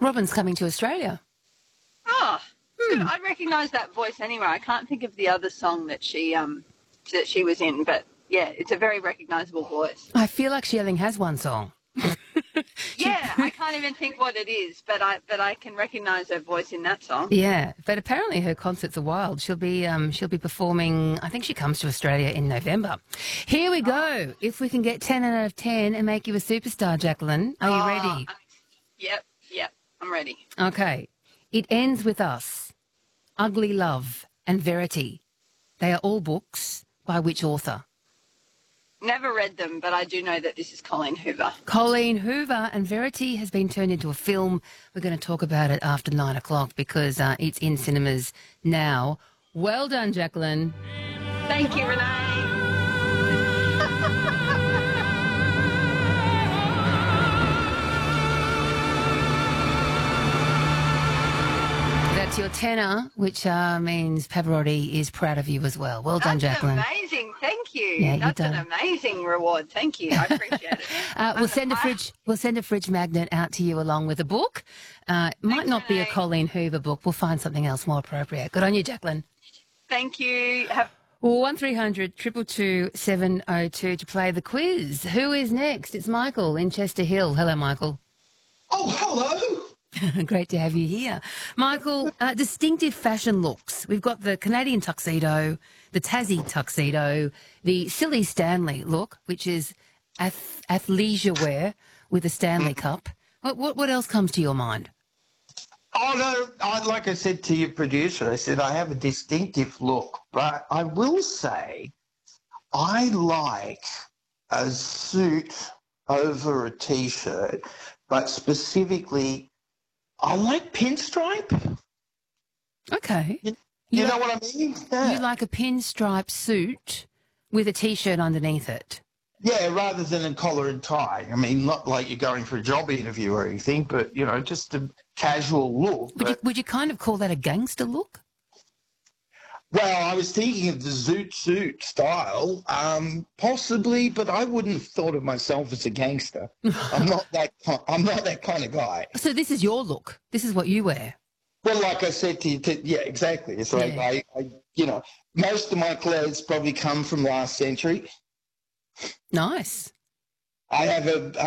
Robin's coming to Australia. Oh, good. I recognise that voice anyway. I can't think of the other song that she was in, but yeah, it's a very recognisable voice. I feel like she only has one song. Yeah, I can't even think what it is, but I can recognise her voice in that song. Yeah, but apparently her concerts are wild. She'll be performing. I think she comes to Australia in November. Here we go. If we can get 10 out of 10 and make you a superstar, Jacqueline, are you ready? Yep, I'm ready. Okay. It Ends With Us, Ugly Love, and Verity. They are all books by which author? Never read them, but I do know that this is Colleen Hoover. Colleen Hoover, and Verity has been turned into a film. We're going to talk about it after 9 o'clock because it's in cinemas now. Well done, Jacqueline. Thank you, Renee. That's your tenner, which means Pavarotti is proud of you as well. Well done, Jacqueline. That's amazing. Thank you. Yeah, that's an amazing reward. Thank you. I appreciate it. We'll send a fridge magnet out to you along with a book. Might not be a Colleen Hoover book. We'll find something else more appropriate. Good on you, Jacqueline. Thank you. 1300 222 702 to play the quiz. Who is next? It's Michael in Chester Hill. Hello, Michael. Oh, hello. Great to have you here. Michael, distinctive fashion looks. We've got the Canadian tuxedo, the Tassie tuxedo, the Silly Stanley look, which is athleisure wear with a Stanley Cup. What else comes to your mind? Oh, no, like I said to your producer, I said I have a distinctive look, but I will say I like a suit over a T-shirt, but specifically I like pinstripe. Okay. You know what I mean? Yeah. You like a pinstripe suit with a T-shirt underneath it? Yeah, rather than a collar and tie. I mean, not like you're going for a job interview or anything, but, you know, just a casual look. Would you kind of call that a gangster look? Well, I was thinking of the zoot suit style, possibly, but I wouldn't have thought of myself as a gangster. I'm not that kind of guy. So this is your look. This is what you wear. Well, like I said to you, yeah, exactly. It's like I you know, most of my clothes probably come from last century. Nice. I've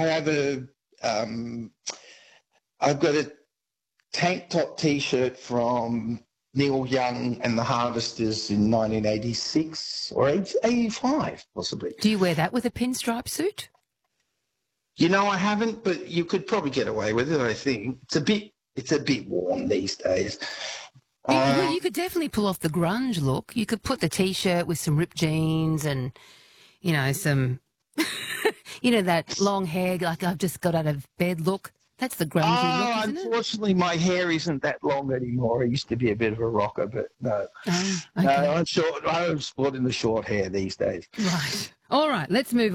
got a tank top T-shirt from Neil Young and the Harvesters in 1986 or 85, possibly. Do you wear that with a pinstripe suit? You know, I haven't, but you could probably get away with it, I think. It's a bit warm these days. Well, you could definitely pull off the grunge look. You could put the T-shirt with some ripped jeans and, you know, some, you know, that long hair, like I've just got out of bed look. That's the grungy look, isn't it? Unfortunately, my hair isn't that long anymore. I used to be a bit of a rocker, but no. Oh, okay. No, I'm sporting the short hair these days. Right. All right, let's move on.